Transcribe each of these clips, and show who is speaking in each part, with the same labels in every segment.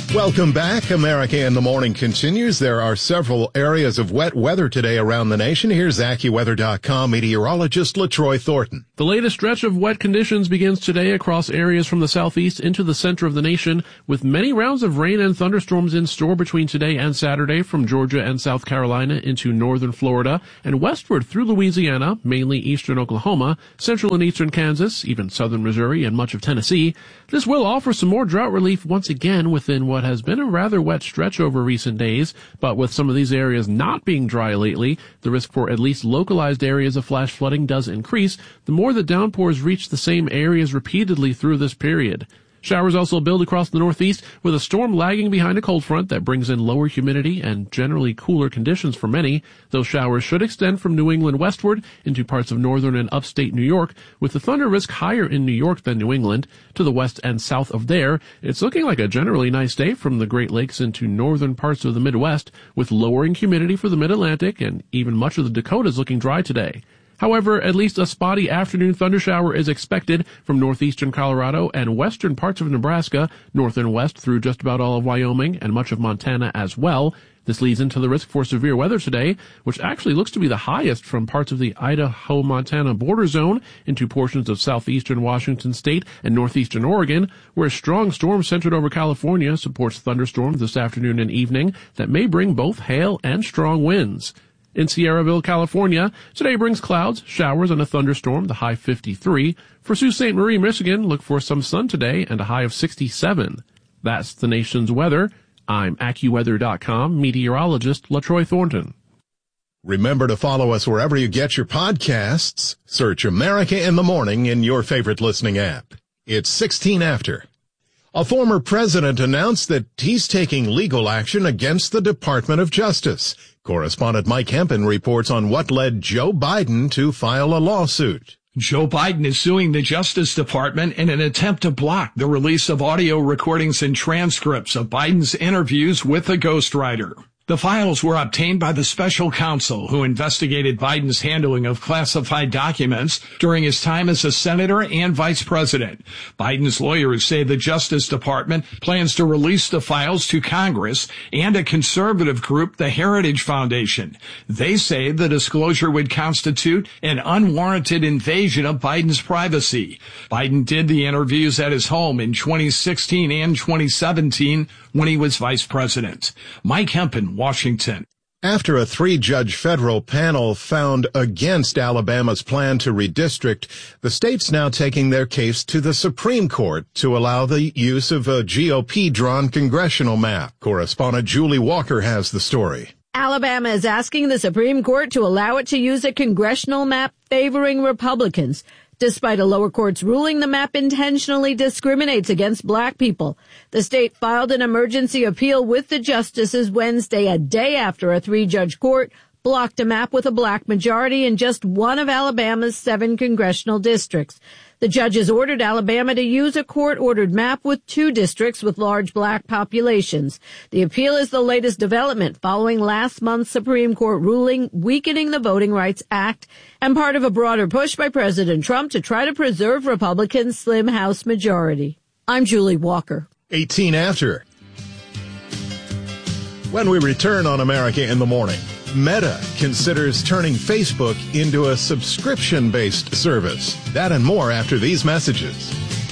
Speaker 1: Welcome back. America in the Morning continues. There are several areas of wet weather today around the nation. Here's AccuWeather.com meteorologist LaTroy Thornton.
Speaker 2: The latest stretch of wet conditions begins today across areas from the southeast into the center of the nation, with many rounds of rain and thunderstorms in store between today and Saturday from Georgia and South Carolina into northern Florida and westward through Louisiana, mainly eastern Oklahoma, central and eastern Kansas, even southern Missouri and much of Tennessee. This will offer some more drought relief once again within what has been a rather wet stretch over recent days, but with some of these areas not being dry lately, the risk for at least localized areas of flash flooding does increase the more the downpours reach the same areas repeatedly through this period. Showers also build across the northeast, with a storm lagging behind a cold front that brings in lower humidity and generally cooler conditions for many. Those showers should extend from New England westward into parts of northern and upstate New York, with the thunder risk higher in New York than New England. To the west and south of there, it's looking like a generally nice day from the Great Lakes into northern parts of the Midwest, with lowering humidity for the Mid-Atlantic, and even much of the Dakotas looking dry today. However, at least a spotty afternoon thundershower is expected from northeastern Colorado and western parts of Nebraska, north and west through just about all of Wyoming and much of Montana as well. This leads into the risk for severe weather today, which actually looks to be the highest from parts of the Idaho-Montana border zone into portions of southeastern Washington state and northeastern Oregon, where a strong storm centered over California supports thunderstorms this afternoon and evening that may bring both hail and strong winds. In Sierraville, California, today brings clouds, showers, and a thunderstorm, the high 53. For Sault Ste. Marie, Michigan, look for some sun today and a high of 67. That's the nation's weather. I'm AccuWeather.com meteorologist LaTroy Thornton.
Speaker 1: Remember to follow us wherever you get your podcasts. Search America in the Morning in your favorite listening app. It's 16 after. A former president announced that he's taking legal action against the Department of Justice. Correspondent Mike Hempen reports on what led Joe Biden to file a lawsuit.
Speaker 3: Joe Biden is suing the Justice Department in an attempt to block the release of audio recordings and transcripts of Biden's interviews with a ghostwriter. The files were obtained by the special counsel who investigated Biden's handling of classified documents during his time as a senator and vice president. Biden's lawyers say the Justice Department plans to release the files to Congress and a conservative group, the Heritage Foundation. They say the disclosure would constitute an unwarranted invasion of Biden's privacy. Biden did the interviews at his home in 2016 and 2017 when he was vice president. Mike Hempen, Washington.
Speaker 1: After a 3-judge federal panel found against Alabama's plan to redistrict, the state's now taking their case to the Supreme Court to allow the use of a GOP-drawn congressional map. Correspondent Julie Walker has the story.
Speaker 4: Alabama is asking the Supreme Court to allow it to use a congressional map favoring Republicans. Despite a lower court's ruling, the map intentionally discriminates against black people. The state filed an emergency appeal with the justices Wednesday, a day after a 3-judge court blocked a map with a black majority in just one of Alabama's 7 congressional districts. The judges ordered Alabama to use a court-ordered map with 2 districts with large black populations. The appeal is the latest development following last month's Supreme Court ruling weakening the Voting Rights Act and part of a broader push by President Trump to try to preserve Republicans' slim House majority. I'm Julie Walker.
Speaker 1: 18 after. When we return on America in the Morning, Meta considers turning Facebook into a subscription-based service. That and more after these messages.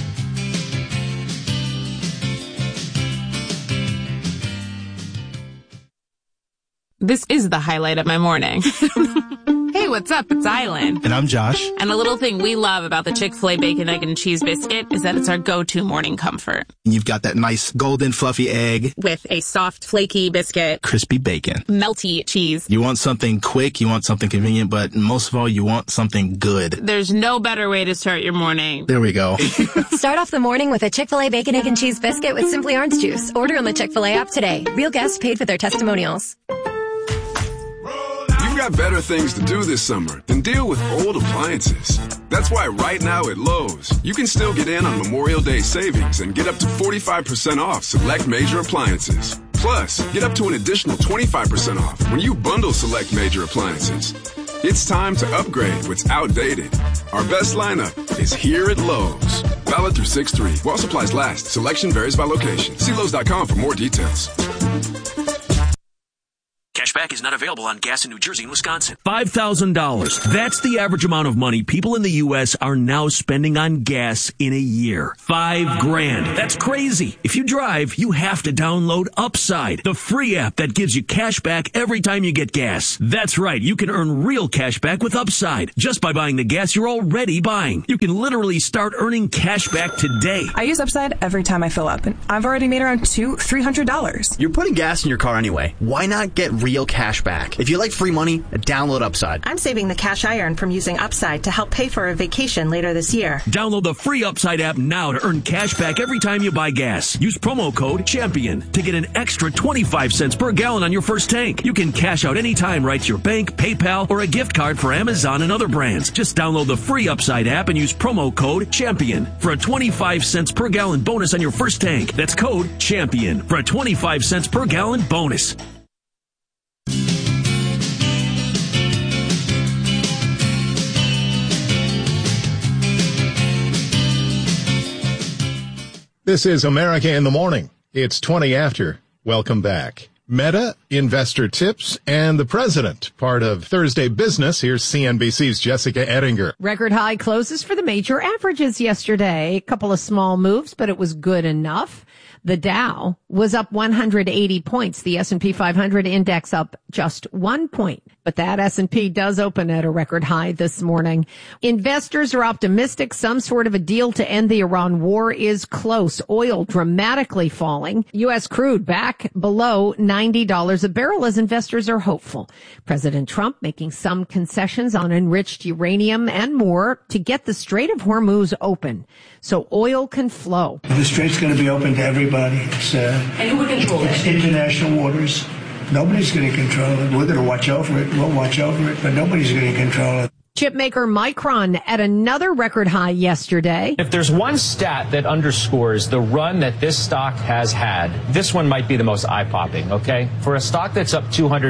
Speaker 5: This is the highlight of my morning. Hey, what's up? It's Island.
Speaker 6: And I'm Josh.
Speaker 5: And a little thing we love about the Chick-fil-A Bacon, Egg, and Cheese Biscuit is that it's our go-to morning comfort.
Speaker 6: You've got that nice golden fluffy egg.
Speaker 5: With a soft, flaky biscuit.
Speaker 6: Crispy bacon.
Speaker 5: Melty cheese.
Speaker 6: You want something quick, you want something convenient, but most of all, you want something good.
Speaker 5: There's no better way to start your morning.
Speaker 6: There we go.
Speaker 7: Start off the morning with a Chick-fil-A Bacon, Egg, and Cheese Biscuit with Simply Orange Juice. Order on the Chick-fil-A app today. Real guests paid for their testimonials.
Speaker 8: You've got better things to do this summer than deal with old appliances. That's why right now at Lowe's, you can still get in on Memorial Day savings and get up to 45% off select major appliances. Plus, get up to an additional 25% off when you bundle select major appliances. It's time to upgrade what's outdated. Our best lineup is here at Lowe's. Valid through 6/3. While supplies last. Selection varies by location. See Lowe's.com for more details.
Speaker 9: Cashback is not available on gas in New Jersey and Wisconsin.
Speaker 10: $5,000. That's the average amount of money people in the U.S. are now spending on gas in a year. $5,000. That's crazy. If you drive, you have to download Upside, the free app that gives you cash back every time you get gas. That's right. You can earn real cash back with Upside just by buying the gas you're already buying. You can literally start earning cash back today.
Speaker 11: I use Upside every time I fill up, and I've already made around $300.
Speaker 12: You're putting gas in your car anyway. Why not get real cash back? If you like free money, download Upside.
Speaker 13: I'm saving the cash I earn from using Upside to help pay for a vacation later this year.
Speaker 10: Download the free Upside app now to earn cash back every time you buy gas. Use promo code CHAMPION to get an extra 25 cents per gallon on your first tank. You can cash out anytime right to your bank, PayPal, or a gift card for Amazon and other brands. Just download the free Upside app and use promo code CHAMPION for a 25 cents per gallon bonus on your first tank. That's code CHAMPION for a 25 cents per gallon bonus.
Speaker 1: This is America in the Morning. It's 20 after. Welcome back. Meta, investor tips, and the president. Part of Thursday Business. Here's CNBC's Jessica Ettinger.
Speaker 4: Record high closes for the major averages yesterday. A couple of small moves, but it was good enough. The Dow was up 180 points. The S&P 500 index up just 1 point. But that S&P does open at a record high this morning. Investors are optimistic some sort of a deal to end the Iran war is close. Oil dramatically falling. U.S. crude back below $90 a barrel as investors are hopeful. President Trump making some concessions on enriched uranium and more to get the Strait of Hormuz open so oil can flow.
Speaker 14: The Strait's going to be open to everybody.
Speaker 4: And who will control it?
Speaker 14: It's international waters. Nobody's going to control it. We're going to watch over it. We'll watch over it, but nobody's going to control it.
Speaker 4: Chipmaker Micron at another record high yesterday.
Speaker 15: If there's one stat that underscores the run that this stock has had, this one might be the most eye-popping, okay? For a stock that's up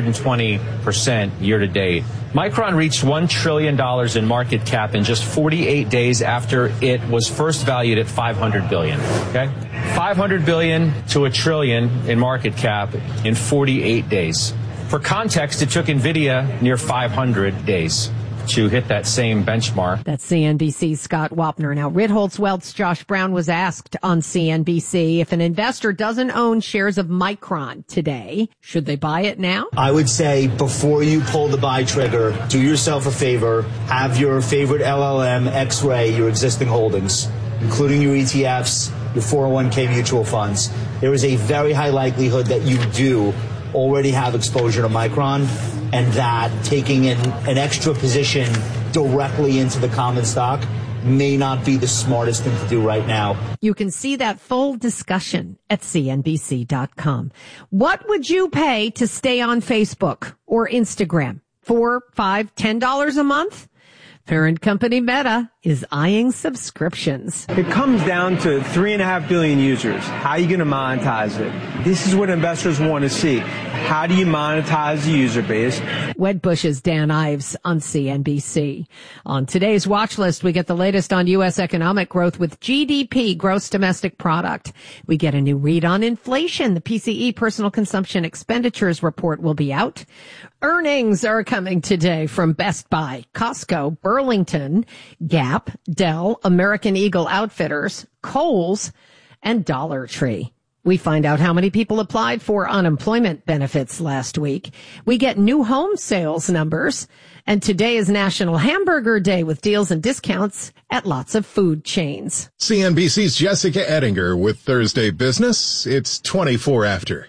Speaker 15: 220% year to date, Micron reached $1 trillion in market cap in just 48 days after it was first valued at $500 billion, okay? $500 billion to $1 trillion in market cap in 48 days. For context, it took NVIDIA near 500 days to hit that same benchmark.
Speaker 4: That's CNBC's Scott Wapner. Now, Ritholtz Wealth's Josh Brown was asked on CNBC if an investor doesn't own shares of Micron today, should they buy it now?
Speaker 16: I would say before you pull the buy trigger, do yourself a favor, have your favorite LLM X-ray your existing holdings, including your ETFs, your 401k mutual funds. There is a very high likelihood that you do already have exposure to Micron, and that taking in an extra position directly into the common stock may not be the smartest thing to do right now.
Speaker 4: You can see that full discussion at CNBC.com. What would you pay to stay on Facebook or Instagram? $4, $5, $10 a month? Parent company Meta is eyeing subscriptions.
Speaker 17: It comes down to 3.5 billion users. How are you going to monetize it? This is what investors want to see. How do you monetize the user base?
Speaker 4: Wedbush's Dan Ives on CNBC. On today's watch list, we get the latest on U.S. economic growth with GDP, gross domestic product. We get a new read on inflation. The PCE, personal consumption expenditures report, will be out. Earnings are coming today from Best Buy, Costco, Burlington, Gap, Dell, American Eagle Outfitters, Kohl's, and Dollar Tree. We find out how many people applied for unemployment benefits last week. We get new home sales numbers. And today is National Hamburger Day with deals and discounts at lots of food chains.
Speaker 1: CNBC's Jessica Ettinger with Thursday Business. It's 24 after.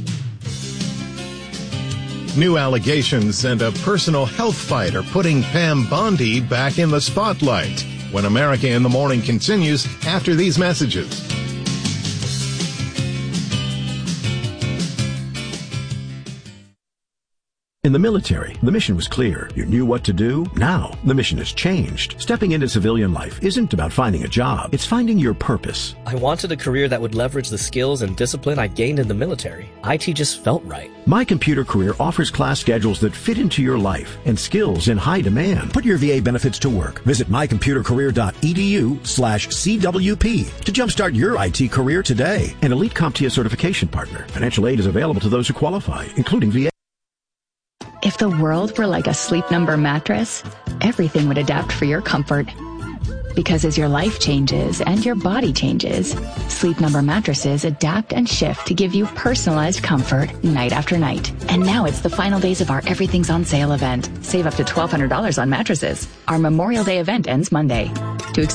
Speaker 1: New allegations and a personal health fight are putting Pam Bondi back in the spotlight. When America in the Morning continues after these messages.
Speaker 18: In the military, the mission was clear. You knew what to do. Now, the mission has changed. Stepping into civilian life isn't about finding a job. It's finding your purpose.
Speaker 19: I wanted a career that would leverage the skills and discipline I gained in the military. IT just felt right.
Speaker 18: My Computer Career offers class schedules that fit into your life and skills in high demand.
Speaker 20: Put your VA benefits to work. Visit mycomputercareer.edu/CWP to jumpstart your IT career today.
Speaker 18: An Elite CompTIA certification partner. Financial aid is available to those who qualify, including VA.
Speaker 21: If the world were like a Sleep Number mattress, everything would adapt for your comfort. Because as your life changes and your body changes, Sleep Number mattresses adapt and shift to give you personalized comfort night after night. And now it's the final days of our Everything's on Sale event. Save up to $1,200 on mattresses. Our Memorial Day event ends Monday. To